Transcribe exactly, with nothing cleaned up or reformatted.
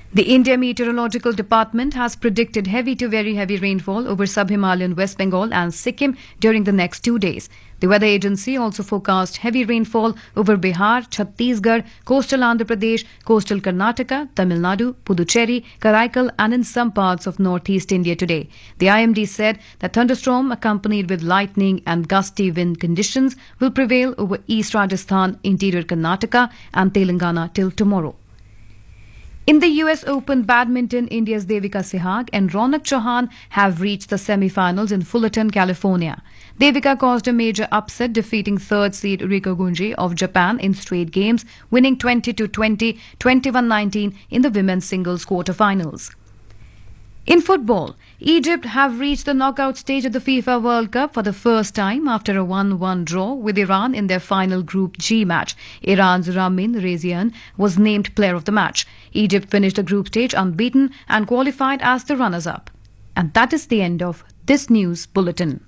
The India Meteorological Department has predicted heavy to very heavy rainfall over sub-Himalayan West Bengal and Sikkim during the next two days. The weather agency also forecast heavy rainfall over Bihar, Chhattisgarh, coastal Andhra Pradesh, coastal Karnataka, Tamil Nadu, Puducherry, Karaikal and in some parts of northeast India today. The I M D said that thunderstorm accompanied with lightning and gusty wind conditions will prevail over East Rajasthan, interior Karnataka and Telangana till tomorrow. In the U S Open Badminton, India's Devika Sehwag and Ronak Chauhan have reached the semi-finals in Fullerton, California. Devika caused a major upset, defeating third seed Riko Gunji of Japan in straight games, winning twenty to twenty, twenty-one nineteen in the women's singles quarterfinals. In football, Egypt have reached the knockout stage of the FIFA World Cup for the first time after a one one draw with Iran in their final Group G match. Iran's Ramin Rezian was named player of the match. Egypt finished the group stage unbeaten and qualified as the runners-up. And that is the end of this news bulletin.